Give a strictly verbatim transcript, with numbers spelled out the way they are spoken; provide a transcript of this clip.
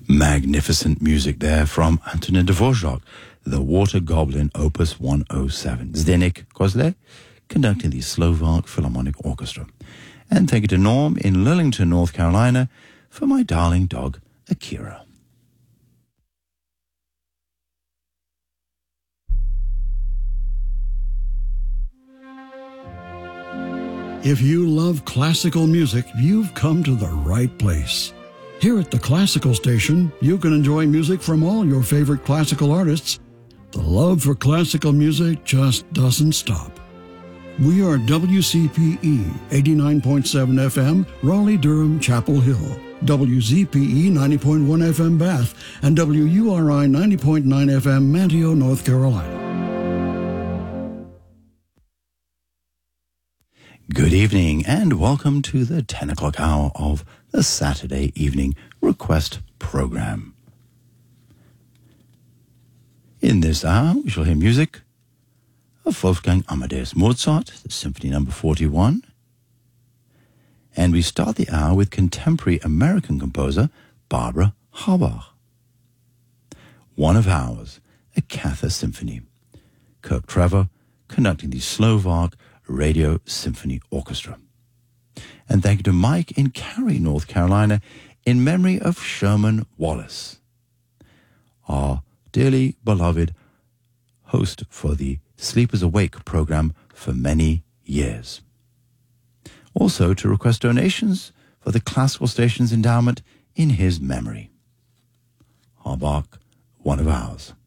Magnificent music there from Antonin Dvorak, The Water Goblin, Opus one oh seven. Zdeněk Kozlé, conducting the Slovak Philharmonic Orchestra. And thank you to Norm in Lillington, North Carolina, for my darling dog, Akira. If you love classical music, you've come to the right place. Here at the Classical Station, you can enjoy music from all your favorite classical artists. The love for classical music just doesn't stop. We are W C P E eighty-nine point seven F M, Raleigh-Durham, Chapel Hill, W Z P E ninety point one F M, Bath, and W U R I ninety point nine F M, Manteo, North Carolina. Good evening and welcome to the ten o'clock hour of the Saturday Evening Request Program. In this hour, we shall hear music of Wolfgang Amadeus Mozart, the Symphony Number forty-one. And we start the hour with contemporary American composer Barbara Harbach. One of Ours, a Cather Symphony. Kirk Trevor conducting the Slovak Radio Symphony Orchestra. And thank you to Mike in Cary, North Carolina, in memory of Sherman Wallace, our dearly beloved host for the Sleepers Awake program for many years. Also to request donations for the Classical Station's endowment in his memory. Harbach, One of Ours.